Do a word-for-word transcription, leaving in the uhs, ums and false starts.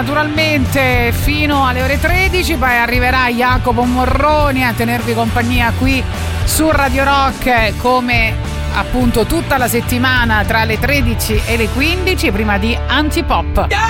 naturalmente fino alle ore tredici, poi arriverà Jacopo Morroni a tenervi compagnia qui su Radio Rock come appunto tutta la settimana tra le tredici e le quindici, prima di Antipop.